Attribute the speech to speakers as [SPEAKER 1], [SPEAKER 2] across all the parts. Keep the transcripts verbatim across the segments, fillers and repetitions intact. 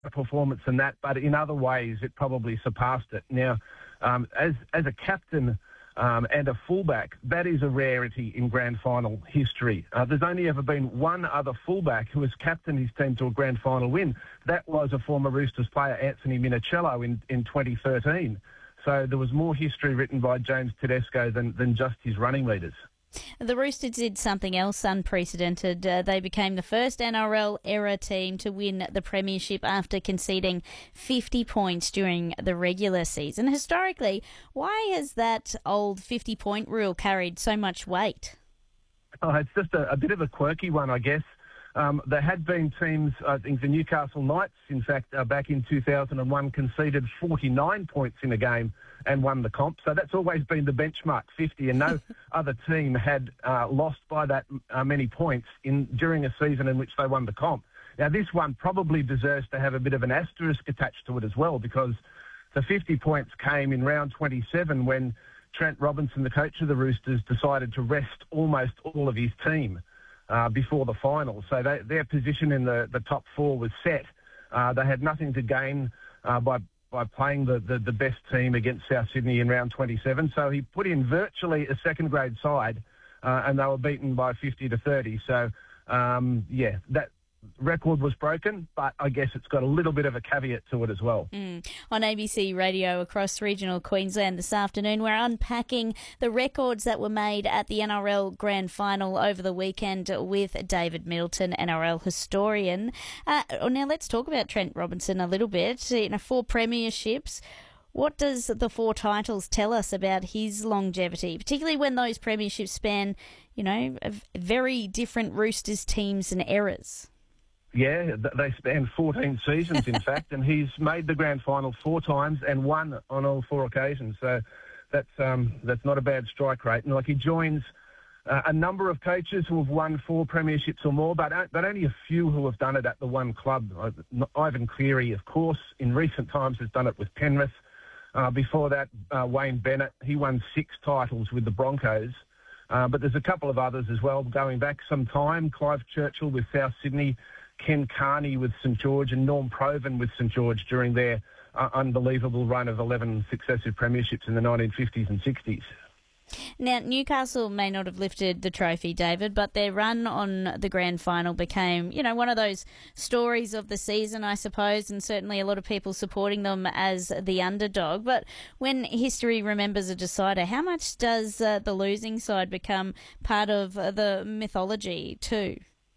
[SPEAKER 1] performance than that, but in other ways it probably surpassed it. Now, um, as as a captain um, and a fullback, that is a rarity in grand final history. Uh, there's only ever been one other fullback who has captained his team to a grand final win. That was a former Roosters player, Anthony Minicello, in, in twenty thirteen. So there was more history written by James Tedesco than, than just his running leaders.
[SPEAKER 2] The Roosters did something else unprecedented. Uh, they became the first N R L-era team to win the premiership after conceding fifty points during the regular season. Historically, why has that old fifty-point rule carried so much weight?
[SPEAKER 1] Oh, it's just a, a bit of a quirky one, I guess. Um, there had been teams, I think the Newcastle Knights, in fact, uh, back in two thousand one, conceded forty-nine points in a game and won the comp. So that's always been the benchmark, fifty, and no other team had uh, lost by that uh, many points in during a season in which they won the comp. Now, this one probably deserves to have a bit of an asterisk attached to it as well, because the fifty points came in round twenty-seven when Trent Robinson, the coach of the Roosters, decided to rest almost all of his team Uh, before the final. So they, their position in the, the top four was set. Uh, they had nothing to gain uh, by by playing the, the, the best team against South Sydney in round twenty-seven. So he put in virtually a second-grade side, uh, and they were beaten by fifty to thirty. So, um, yeah, that record was broken, but I guess it's got a little bit of a caveat to it as well.
[SPEAKER 2] Mm. On A B C Radio across regional Queensland this afternoon, we're unpacking the records that were made at the N R L Grand Final over the weekend with David Middleton, N R L historian. Uh, now let's talk about Trent Robinson a little bit. You know, four premierships. What does the four titles tell us about his longevity, particularly when those premierships span, you know, very different Roosters teams and eras?
[SPEAKER 1] Yeah, they span fourteen seasons, in fact, and he's made the grand final four times and won on all four occasions. So that's um, that's not a bad strike rate. And like he joins uh, a number of coaches who have won four premierships or more, but but only a few who have done it at the one club. Uh, Ivan Cleary, of course, in recent times has done it with Penrith. Uh, before that, uh, Wayne Bennett, he won six titles with the Broncos. Uh, but there's a couple of others as well going back some time. Clive Churchill with South Sydney, Ken Carney with St George, and Norm Provan with St George during their uh, unbelievable run of eleven successive premierships in the nineteen fifties and sixties.
[SPEAKER 2] Now, Newcastle may not have lifted the trophy, David, but their run on the grand final became, you know, one of those stories of the season, I suppose, and certainly a lot of people supporting them as the underdog. But when history remembers a decider, how much does uh, the losing side become part of uh, the mythology too?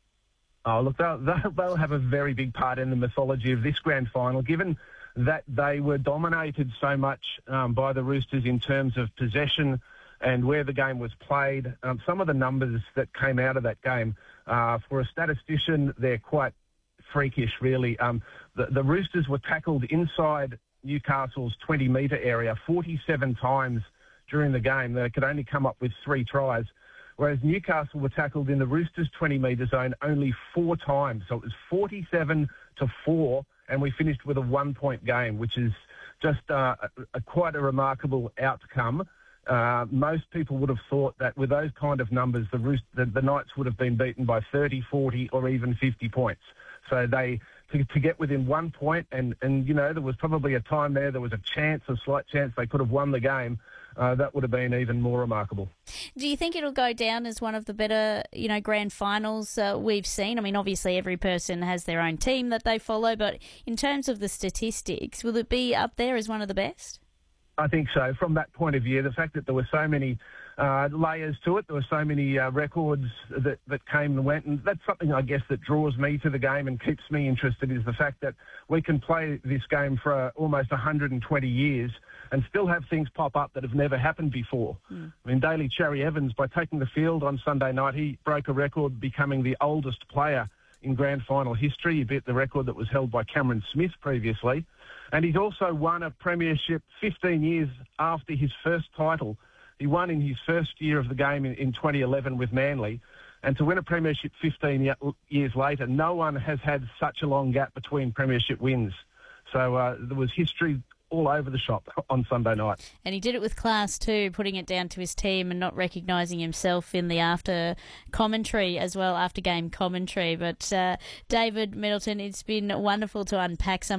[SPEAKER 1] Oh, look, they'll, they'll have a very big part in the mythology of this grand final, given that they were dominated so much um, by the Roosters in terms of possession and where the game was played. Um, some of the numbers that came out of that game, uh, for a statistician, they're quite freakish, really. Um, the, the Roosters were tackled inside Newcastle's twenty-metre area forty-seven times during the game. They could only come up with three tries, whereas Newcastle were tackled in the Roosters' twenty-metre zone only four times. So it was forty-seven to four, and we finished with a one-point game, which is just uh, a, a quite a remarkable outcome. Uh, most people would have thought that with those kind of numbers, the, Roost- the, the Knights would have been beaten by thirty, forty, or even fifty points. So they to, to get within one point, and, and, you know, there was probably a time there, there was a chance, a slight chance they could have won the game. Uh, that would have been even more remarkable.
[SPEAKER 2] Do you think it'll go down as one of the better, you know, grand finals uh, we've seen? I mean, obviously every person has their own team that they follow, but in terms of the statistics, will it be up there as one of the best?
[SPEAKER 1] I think so. From that point of view, the fact that there were so many uh, layers to it, there were so many uh, records that, that came and went, and that's something, I guess, that draws me to the game and keeps me interested, is the fact that we can play this game for uh, almost one hundred twenty years and still have things pop up that have never happened before. Mm. I mean, Daly Cherry Evans, by taking the field on Sunday night, he broke a record, becoming the oldest player in grand final history. He beat the record that was held by Cameron Smith previously. And he's also won a premiership fifteen years after his first title. He won in his first year of the game in, in twenty eleven with Manly. And to win a premiership fifteen years later, no one has had such a long gap between premiership wins. So uh, there was history all over the shop on Sunday night.
[SPEAKER 2] And he did it with class too, putting it down to his team and not recognising himself in the after commentary as well, after game commentary. But uh, David Middleton, it's been wonderful to unpack some